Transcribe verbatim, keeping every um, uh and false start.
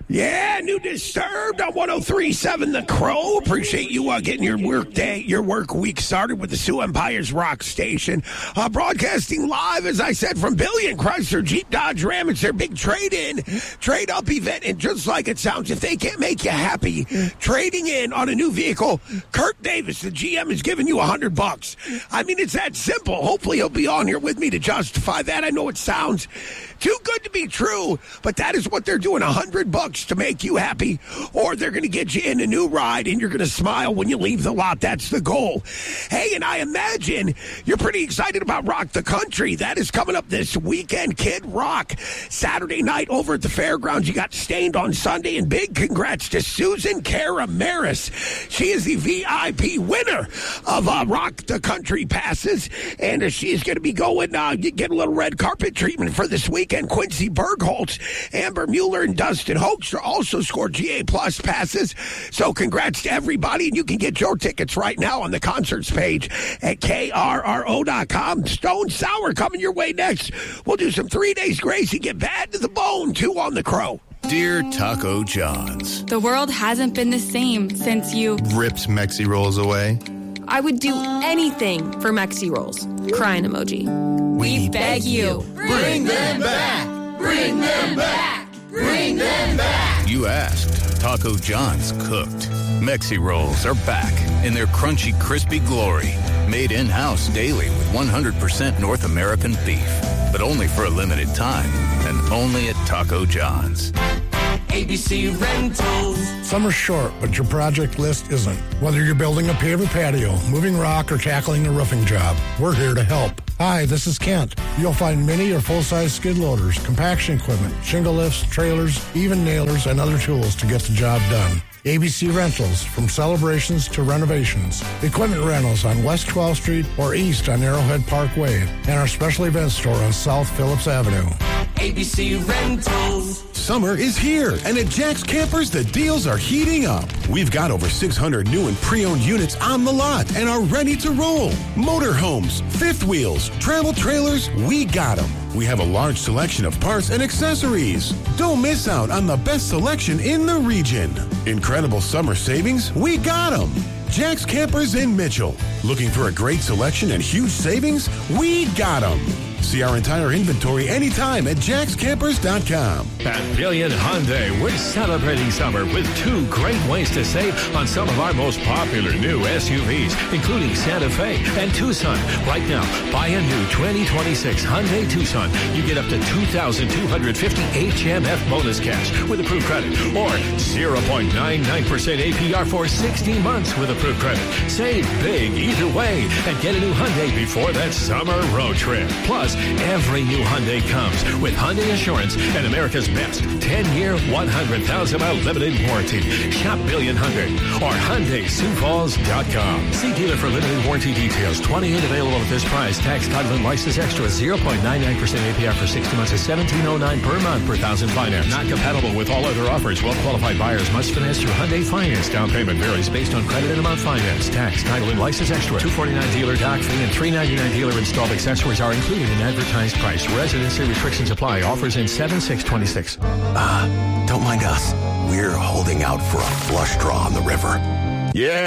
Yeah, new Disturbed on one oh three point seven The Crow. Appreciate you uh, getting your work day, your work week started with the Sioux Empire's Rock Station. Uh, broadcasting live, as I said, from Billion Chrysler Jeep Dodge Ram. It's their big trade-in, trade-up event. And just like it sounds, if they can't make you happy trading in on a new vehicle, Kurt Davis, the G M, is giving you a hundred bucks. I mean, it's that simple. Hopefully he'll be on here with me to justify that. I know it sounds too good to be true, but that is what they're doing, a hundred bucks to make you happy, or they're going to get you in a new ride and you're going to smile when you leave the lot. That's the goal. Hey, and I imagine you're pretty excited about Rock the Country. That is coming up this weekend. Kid Rock, Saturday night over at the fairgrounds. You got Stained on Sunday, and big congrats to Susan Karamaris. She is the V I P winner of uh, Rock the Country passes, and uh, she is going to be going, uh, get a little red carpet treatment for this weekend. Quincy Bergholtz, Amber Mueller, and Dustin Hoekstra also scored G A Plus passes. So congrats to everybody, and you can get your tickets right now on the concerts page at K R R O dot com. Stone Sour coming your way next. We'll do some Three Days Grace and get bad to the bone, too, on the Crow. Dear Taco John's, the world hasn't been the same since you ripped Mexi Rolls away. I would do anything for Mexi Rolls. Crying emoji. We, we beg you. Bring them back. Bring them back. Bring them back. You asked. Taco John's cooked. Mexi Rolls are back in their crunchy, crispy glory. Made in-house daily with one hundred percent North American beef. But only for a limited time. And only at Taco John's. A B C Rentals. Summer's short, but your project list isn't. Whether you're building a paver patio, moving rock, or tackling a roofing job, we're here to help. Hi, this is Kent. You'll find mini or full-size skid loaders, compaction equipment, shingle lifts, trailers, even nailers, and other tools to get the job done. A B C Rentals, from celebrations to renovations. Equipment rentals on West twelfth Street or east on Arrowhead Parkway, and our special event store on South Phillips Avenue. A B C Rentals. Summer is here, and at Jack's Campers, the deals are heating up. We've got over six hundred new and pre-owned units on the lot and are ready to roll. Motorhomes, fifth wheels, travel trailers, we got them. We have a large selection of parts and accessories. Don't miss out on the best selection in the region. Incredible summer savings, we got them. Jack's Campers in Mitchell. Looking for a great selection and huge savings? We got them. See our entire inventory anytime at jacks campers dot com. At Billion Hyundai, we're celebrating summer with two great ways to save on some of our most popular new S U Vs, including Santa Fe and Tucson. Right now, buy a new twenty twenty-six Hyundai Tucson. You get up to two thousand two hundred fifty H M F bonus cash with approved credit, or zero point nine nine percent A P R for sixty months with approved credit. Save big either way and get a new Hyundai before that summer road trip. Plus, every new Hyundai comes with Hyundai Assurance and America's best ten-year, one hundred thousand mile limited warranty. Shop Billion Hyundai or Hyundai Sioux Falls dot com. See dealer for limited warranty details. twenty-eight available at this price. Tax, title, and license extra. zero point nine nine percent A P R for sixty months is seventeen oh nine per month per thousand finance. Not compatible with all other offers. Well-qualified buyers must finance through Hyundai Finance. Down payment varies based on credit and amount finance. Tax, title, and license extra. two forty-nine dealer doc fee and three ninety-nine dealer installed accessories are included in advertised price. Residency restrictions apply. Offers in seven six twenty-six. Ah, uh, don't mind us. We're holding out for a flush draw on the river. Yeah.